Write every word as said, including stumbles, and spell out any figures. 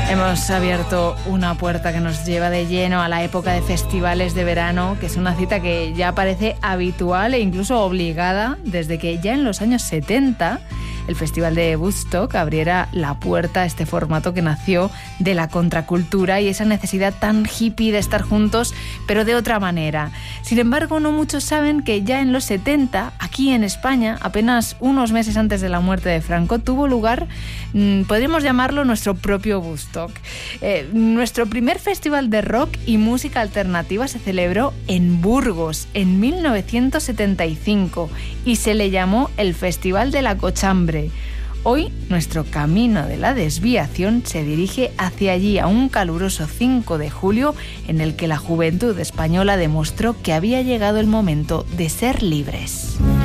Hemos abierto una puerta que nos lleva de lleno a la época de festivales de verano, que es una cita que ya parece habitual e incluso obligada desde que ya en los años setenta el Festival de Woodstock abriera la puerta a este formato que nació de la contracultura y esa necesidad tan hippie de estar juntos, pero de otra manera. Sin embargo, no muchos saben que ya en los setenta, aquí en España, apenas unos meses antes de la muerte de Franco, tuvo lugar, mmm, podríamos llamarlo nuestro propio Woodstock. Eh, nuestro primer festival de rock y música alternativa se celebró en Burgos en mil novecientos setenta y cinco y se le llamó el Festival de la Cochambre. Hoy nuestro camino de la desviación se dirige hacia allí, a un caluroso cinco de julio en el que la juventud española demostró que había llegado el momento de ser libres.